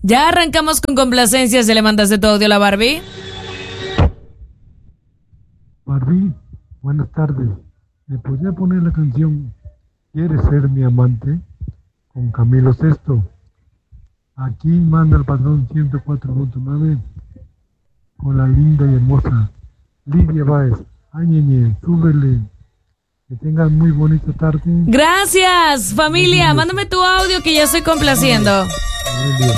Ya arrancamos con complacencias. ¿Le mandaste tu audio a la Barbie? Barbie, buenas tardes. ¿Me podría poner la canción ¿Quieres ser mi amante? Con Camilo Sesto. Aquí manda el patrón 104.9 con la linda y hermosa Lidia Báez. Ay, ñeñe, súbele. Que tengan muy bonita tarde. Gracias, familia. Mándame tu audio que ya estoy complaciendo. Buen día.